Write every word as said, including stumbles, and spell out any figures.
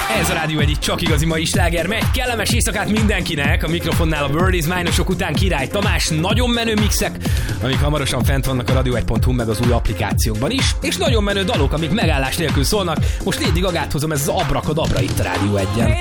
Ez a Rádió egy csak igazi mai sláger megy. Kellemes éjszakát mindenkinek. A mikrofonnál a Birdies Májnosok után Király Tamás. Nagyon menő mixek, amik hamarosan fent vannak a radio egy pont hu meg az új applikációkban is. És nagyon menő dalok, amik megállás nélkül szólnak. Most Lady Gagát hozom, ez az Abrakadabra itt a Rádió egyen.